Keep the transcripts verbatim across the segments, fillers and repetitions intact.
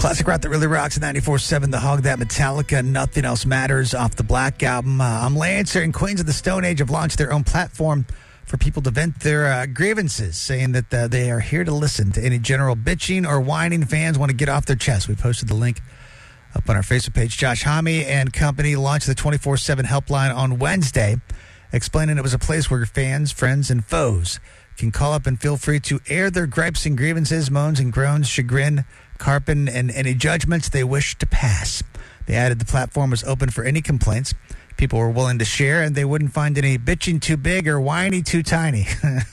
Classic rock that really rocks at ninety-four seven The Hog, that Metallica, Nothing Else Matters off the Black Album. Uh, I'm Lancer, and Queens of the Stone Age have launched their own platform for people to vent their uh, grievances, saying that uh, they are here to listen to any general bitching or whining fans want to get off their chest. We posted the link up on our Facebook page. Josh Homme and company launched the twenty-four seven helpline on Wednesday, explaining it was a place where fans, friends, and foes can call up and feel free to air their gripes and grievances, moans and groans, chagrin, carping, and any judgments they wish to pass. They added the platform was open for any complaints people were willing to share, and they wouldn't find any bitching too big or whiny too tiny.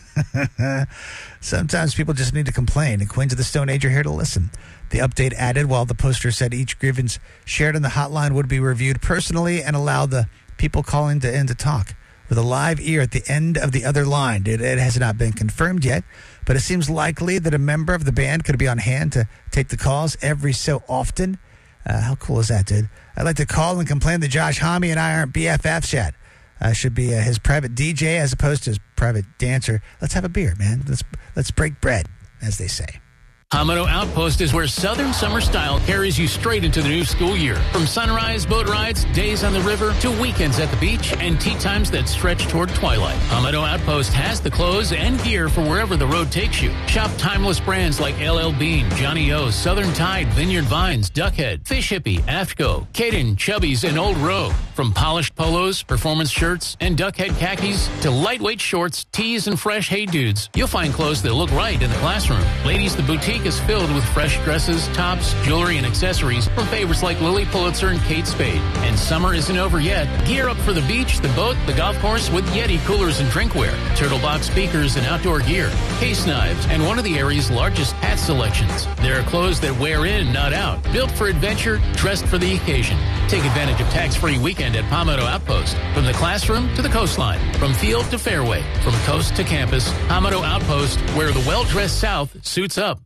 Sometimes people just need to complain, and Queens of the Stone Age are here to listen. The update added, while the poster said each grievance shared on the hotline would be reviewed personally and allow the people calling to in to talk with a live ear at the end of the other line. It, it has not been confirmed yet, but it seems likely that a member of the band could be on hand to take the calls every so often. Uh, how cool is that, dude? I'd like to call and complain that Josh Homme and I aren't B F Fs yet. I should be uh, his private D J as opposed to his private dancer. Let's have a beer, man. Let's let's break bread, as they say. Hamato Outpost is where Southern Summer Style carries you straight into the new school year. From sunrise boat rides, days on the river, to weekends at the beach, and tea times that stretch toward twilight. Hamato Outpost has the clothes and gear for wherever the road takes you. Shop timeless brands like L L Bean, Johnny O, Southern Tide, Vineyard Vines, Duckhead, Fish Hippie, AFTCO, Caden, Chubby's, and Old Rogue. From polished polos, performance shirts, and Duckhead khakis, to lightweight shorts, tees, and fresh Hey Dudes, you'll find clothes that look right in the classroom. Ladies, the boutique is filled with fresh dresses, tops, jewelry, and accessories from favorites like Lily Pulitzer and Kate Spade. And summer isn't over yet. Gear up for the beach, the boat, the golf course with Yeti coolers and drinkware, turtle box speakers and outdoor gear, case knives, and one of the area's largest hat selections. There are clothes that wear in, not out. Built for adventure, dressed for the occasion. Take advantage of tax-free weekend at Hamato Outpost. From the classroom to the coastline, from field to fairway, from coast to campus, Hamato Outpost, where the well-dressed South suits up.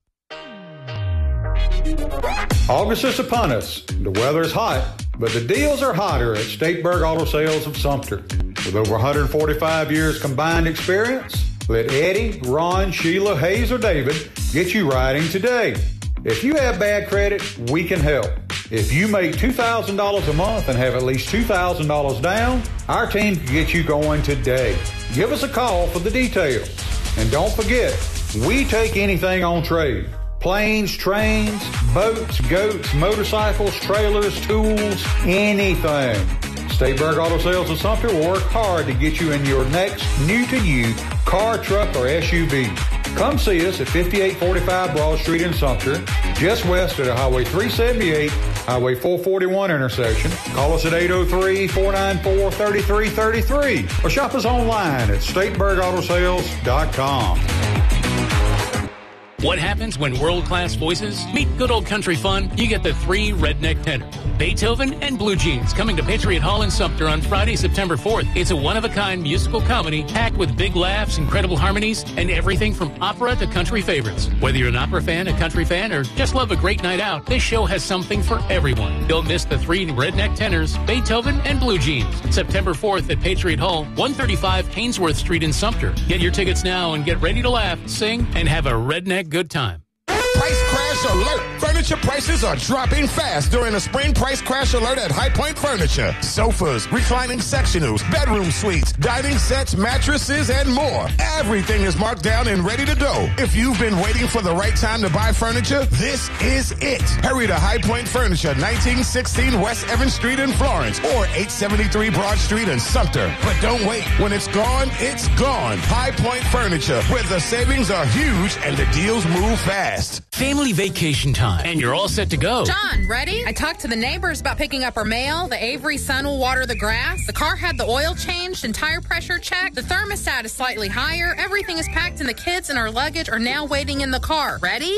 August is upon us. The weather is hot, but the deals are hotter at Stateburg Auto Sales of Sumter. With over one hundred forty-five years combined experience, let Eddie, Ron, Sheila, Hayes, or David get you riding today. If you have bad credit, we can help. If you make two thousand dollars a month and have at least two thousand dollars down, our team can get you going today. Give us a call for the details. And don't forget, we take anything on trade. Planes, trains, boats, goats, motorcycles, trailers, tools, anything. Stateburg Auto Sales of Sumter will work hard to get you in your next new-to-you car, truck, or S U V. Come see us at fifty-eight forty-five Broad Street in Sumter, just west of the Highway three seventy-eight, Highway four forty-one intersection. Call us at eight oh three, four nine four, three three three three or shop us online at stateburg auto sales dot com. What happens when world-class voices meet good old country fun? You get the three redneck tenors, Beethoven and Blue Jeans, coming to Patriot Hall in Sumter on Friday, September fourth. It's a one-of-a-kind musical comedy packed with big laughs, incredible harmonies, and everything from opera to country favorites. Whether you're an opera fan, a country fan, or just love a great night out, this show has something for everyone. Don't miss the three redneck tenors, Beethoven and Blue Jeans, September fourth at Patriot Hall, one thirty-five Haynesworth Street in Sumter. Get your tickets now and get ready to laugh, sing, and have a redneck good time. Price crash alert! Furniture prices are dropping fast during a spring price crash alert at High Point Furniture. Sofas, reclining sectionals, bedroom suites, dining sets, mattresses, and more. Everything is marked down and ready to go. If you've been waiting for the right time to buy furniture, this is it. Hurry to High Point Furniture, nineteen sixteen West Evans Street in Florence, or eight seventy-three Broad Street in Sumter. But don't wait. When it's gone, it's gone. High Point Furniture, where the savings are huge and the deals move fast. Family vacation time, and you're all set to go. John, ready? I talked to the neighbors about picking up our mail. The Avery son will water the grass. The car had the oil changed and tire pressure checked. The thermostat is slightly higher. Everything is packed, and the kids and our luggage are now waiting in the car. Ready?